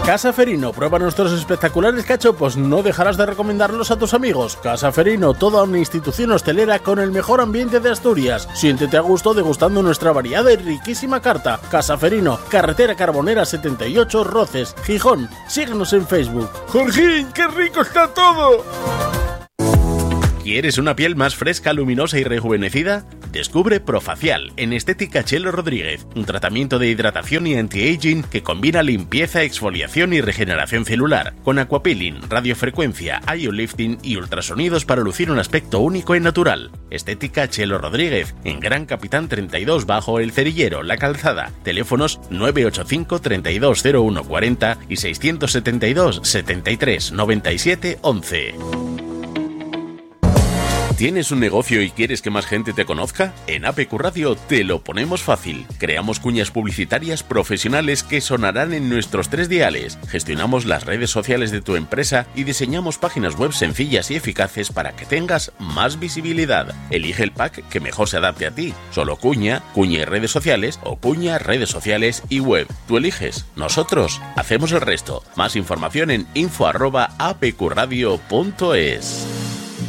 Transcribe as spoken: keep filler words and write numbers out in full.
Casa Ferino, prueba nuestros espectaculares cachopos, no dejarás de recomendarlos a tus amigos. Casa Ferino, toda una institución hostelera con el mejor ambiente de Asturias. Siéntete a gusto degustando nuestra variada y riquísima carta. Casa Ferino, carretera Carbonera setenta y ocho, Roces, Gijón. Síguenos en Facebook. ¡Jorgín, qué rico está todo! ¿Quieres una piel más fresca, luminosa y rejuvenecida? Descubre Profacial en Estética Chelo Rodríguez, un tratamiento de hidratación y anti-aging que combina limpieza, exfoliación y regeneración celular, con aquapeeling, radiofrecuencia, iolifting y ultrasonidos para lucir un aspecto único y natural. Estética Chelo Rodríguez, en Gran Capitán treinta y dos bajo El Cerillero, La Calzada. Teléfonos nueve ocho cinco, treinta y dos cero uno cuarenta y seiscientos setenta y dos, setenta y tres, noventa y siete, once. ¿Tienes un negocio y quieres que más gente te conozca? En A P Q Radio te lo ponemos fácil. Creamos cuñas publicitarias profesionales que sonarán en nuestros tres diales. Gestionamos las redes sociales de tu empresa y diseñamos páginas web sencillas y eficaces para que tengas más visibilidad. Elige el pack que mejor se adapte a ti. Solo cuña, cuña y redes sociales o cuña, redes sociales y web. Tú eliges. Nosotros hacemos el resto. Más información en info arroba apqradio punto es.